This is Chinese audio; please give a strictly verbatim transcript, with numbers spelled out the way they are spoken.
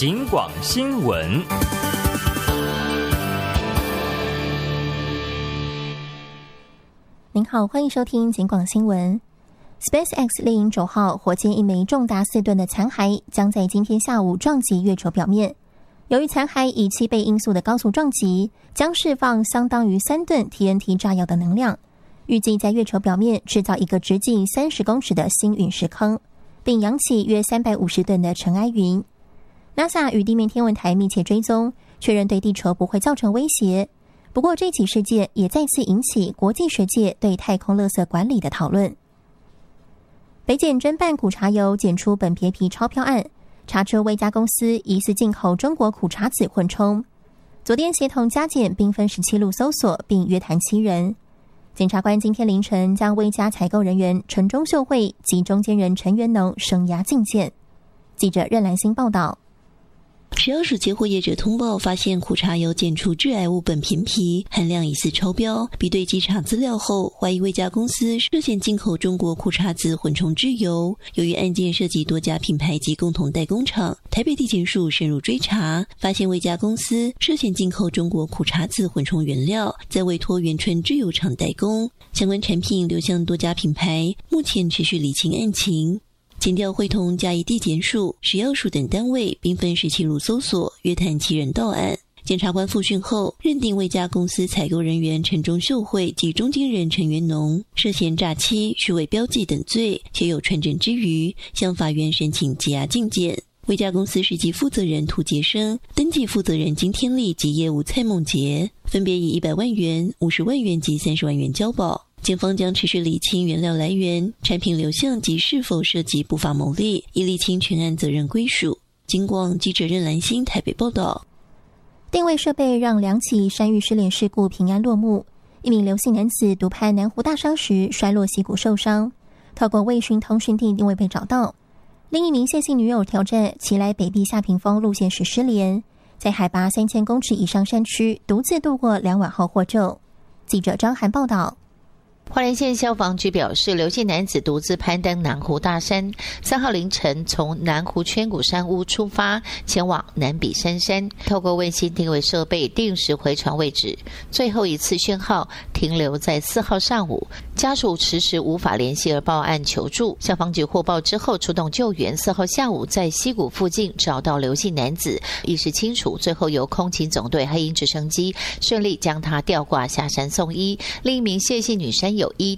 警广新闻。 您好，欢迎收听警广新闻。SpaceX 猎鹰九号火箭一枚重达四吨的残骸将在今天下午撞击月球表面。由于残骸以七倍音速的高速撞击，将释放相当于三吨 T N T 炸药的能量，预计在月球表面制造一个直径三十公尺的新陨石坑，并扬起约三百五十吨的尘埃云。NASA 与地面天文台密切追踪，确认对地球不会造成威胁。不过，这起事件也再次引起国际学界对太空垃圾管理的讨论。北检侦办苦茶油检出本别皮钞票案，查出魏家公司疑似进口中国苦茶籽混充。昨天协同加检兵分十七路搜索，并约谈七人。检察官今天凌晨将魏家采购人员陈忠秀惠及中间人陈元农声押禁见。记者任兰心报道。 食药署接获业者通报，发现苦茶油检出致癌物苯平皮，含量疑似超标。比对稽查资料后，怀疑魏家公司涉嫌进口中国苦茶籽混充制油。由于案件涉及多家品牌及共同代工厂，台北地检署深入追查，发现魏家公司涉嫌进口中国苦茶籽混充原料，再委托元春制油厂代工，相关产品流向多家品牌，目前持续厘清案情。检调会同嘉义地检署、食药署等单位，并分十七路搜索，约谈七人到案。检察官复讯后，认定魏家公司采购人员陈忠秀惠及中间人陈元农涉嫌诈欺、虚伪标记等罪，且有串证之余，向法院申请羁押禁见。魏家公司实际负责人涂杰生、登记负责人金天利及业务蔡梦杰，分别以一百万元、五十万元及三十万元交保。检方将持续厘清原料来源、产品流向及是否涉及不法牟利，以厘清全案责任归属。警广记者任兰心台北报道。 定位设备让两起山域失联事故平安落幕。一名刘姓男子独攀南湖大山时摔落溪谷受伤，透过卫讯通讯地定位被找到。另一名谢姓女友挑战骑来北壁下屏风路线时失联，在海拔三千公尺以上山区独自度过两晚后获救。记者张涵报道。 花莲县消防局表示，刘姓男子独自攀登南湖大山，三号凌晨从南湖圈谷山屋出发，前往南比山山，透过卫星定位设备定时回传位置，最后一次讯号停留在四号上午，家属迟迟无法联系而报案求助。消防局获报之后出动救援，四号下午在溪谷附近找到刘姓男子，意识清楚，最后由空勤总队黑鹰直升机顺利将他吊挂下山送医。另一名谢姓女山友依